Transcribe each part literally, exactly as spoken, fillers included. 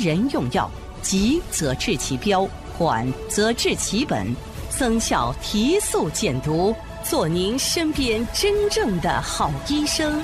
人用药，急则治其标，缓则治其本，增效提速减毒，做您身边真正的好医生。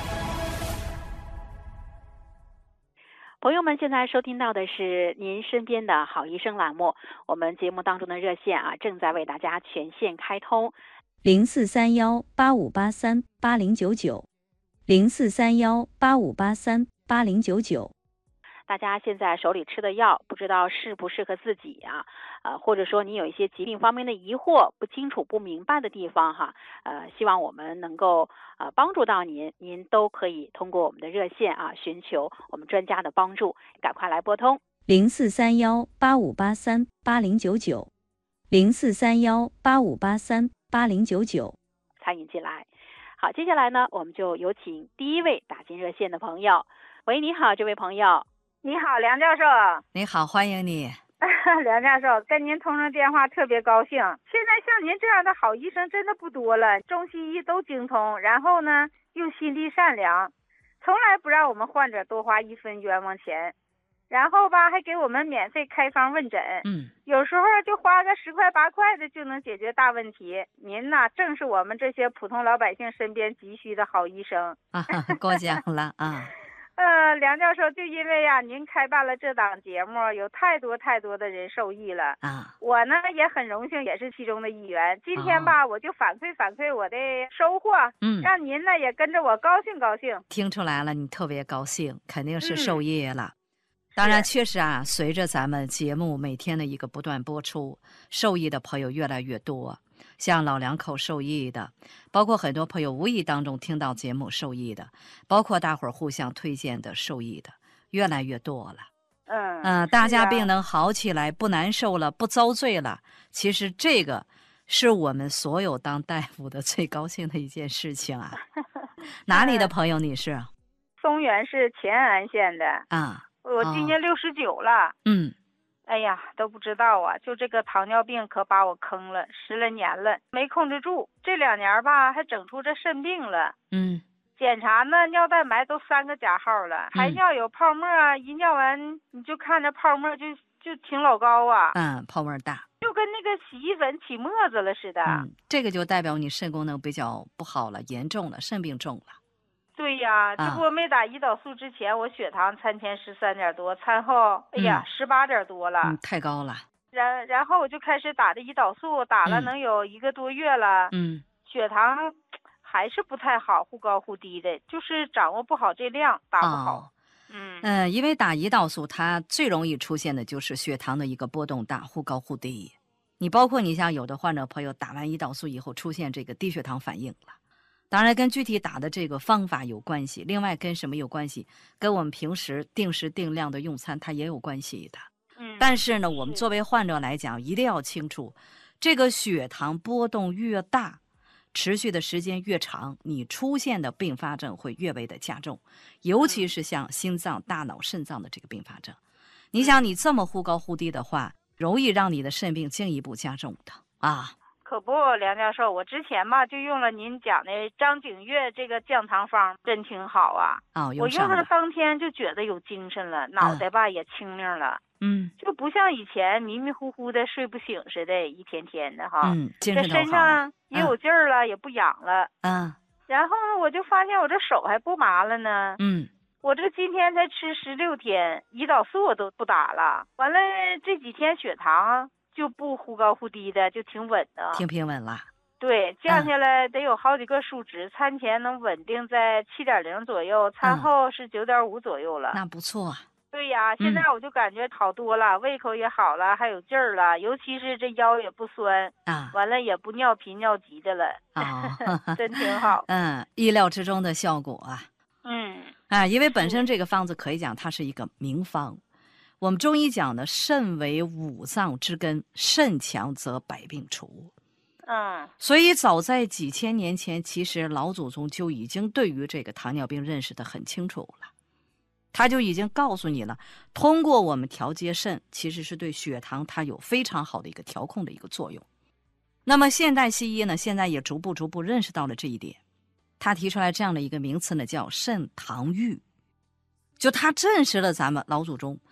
朋友们，现在收听到的是您身边的好医生栏目，我们节目当中的热线啊，正在为大家全线开通， 零四三幺八五八三八零九九，零四三幺八五八三八零九九。 大家现在手里吃的药，不知道适不适合自己啊？呃，或者说你有一些疾病方面的疑惑，不清楚、不明白的地方哈，呃，希望我们能够呃帮助到您，您都可以通过我们的热线啊，寻求我们专家的帮助，赶快来拨通零四三幺八五八三八零九九，零四三幺八五八三八零九九， 参与进来。好，接下来呢，我们就有请第一位打进热线的朋友。喂，你好，这位朋友。 你好，梁教授。 你好，欢迎你。 梁教授，跟您通上电话特别高兴。现在像您这样的好医生真的不多了，中西医都精通，然后呢又心地善良，从来不让我们患者多花一分冤枉钱，然后吧还给我们免费开方问诊。 嗯， 有时候就花个十块八块的就能解决大问题。您呐，正是我们这些普通老百姓身边急需的好医生啊，过奖了啊。 呃，梁教授，就因为呀，您开办了这档节目，有太多太多的人受益了啊。 我呢也很荣幸，也是其中的一员。今天吧，哦、我就反馈反馈我的收获， 嗯， 让您呢也跟着我高兴高兴。 听出来了，你特别高兴，肯定是受益了。 嗯、 当然，确实啊，随着咱们节目每天的一个不断播出，受益的朋友越来越多。像老两口受益的，包括很多朋友无意当中听到节目受益的，包括大伙儿互相推荐的受益的，越来越多了。 嗯嗯、呃，大家病能好起来，不难受了，不遭罪了，其实这个是我们所有当大夫的最高兴的一件事情啊。哪里的朋友你是？ 松原市乾安县的啊。 我今年六十九了。 嗯。 哎呀，都不知道啊！就这个糖尿病可把我坑了，十来年了，没控制住。这两年吧，还整出这肾病了。 嗯， 检查呢，尿蛋白都三个加号了， 嗯、 还尿有泡沫啊！一尿完，你就看着泡沫就就挺老高啊。 嗯，泡沫大， 就跟那个洗衣粉起沫子了似的。 嗯，这个就代表你肾功能比较不好了，严重了，肾病重了。 对呀，这不没打胰岛素之前，我血糖餐前十三点多，餐后哎呀十八点多了， 嗯，太高了。 然然后我就开始打的胰岛素，打了能有一个多月了， 嗯， 血糖还是不太好，忽高忽低的，就是掌握不好这量，打不好。 哦、 嗯嗯、呃，因为打胰岛素，它最容易出现的就是血糖的一个波动大，忽高忽低。你包括你像有的患者朋友打完胰岛素以后出现这个低血糖反应了。当然跟具体打的这个方法有关系，另外跟什么有关系？跟我们平时定时定量的用餐它也有关系的。 嗯， 但是呢，我们作为患者来讲，一定要清楚，这个血糖波动越大，持续的时间越长，你出现的并发症会越为的加重，尤其是像心脏、大脑、肾脏的这个并发症。你想你这么忽高忽低的话，容易让你的肾病进一步加重的啊。 可不，梁教授，我之前吧就用了您讲的张景岳这个降糖方，真挺好啊。 哦， 我用上当天就觉得有精神了，嗯、脑袋吧也清灵了。 嗯， 就不像以前迷迷糊糊的睡不醒似的，一天天的哈。 嗯，精神这身上也有劲儿了，嗯、也不痒了。 嗯。 然后呢，我就发现我这手还不麻了呢。 嗯。 我这今天才吃十六天，胰岛素我都不打了。完了这几天血糖就不忽高忽低的，就挺稳的， 挺平稳了。 对，降下来得有好几个数值，嗯、餐前能稳定在七点零左右，餐后是九点五左右了。 嗯、那不错啊。 对呀，现在我就感觉好多了，嗯、胃口也好了，还有劲儿了，尤其是这腰也不酸啊， 完了也不尿频尿急的了。 啊、 哦，真挺好。 嗯，意料之中的效果啊。 嗯。 啊，因为本身这个方子可以讲它是一个名方。我们中医讲的肾为五脏之根，肾强则百病除。 嗯， 所以早在几千年前，其实老祖宗就已经对于这个糖尿病认识得很清楚了，他就已经告诉你了，通过我们调节肾，其实是对血糖它有非常好的一个调控的一个作用。那么现代西医呢，现在也逐步逐步认识到了这一点，他提出来这样的一个名词呢，叫肾糖郁。就他证实了咱们老祖宗